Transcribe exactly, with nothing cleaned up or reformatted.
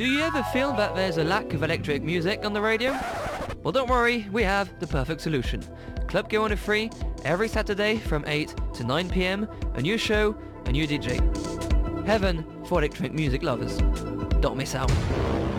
Do you ever feel that there's a lack of electric music on the radio? Well, don't worry, we have the perfect solution. Club Go on are free every Saturday from eight to nine p m. A new show, a new D J. Heaven for electronic music lovers. Don't miss out.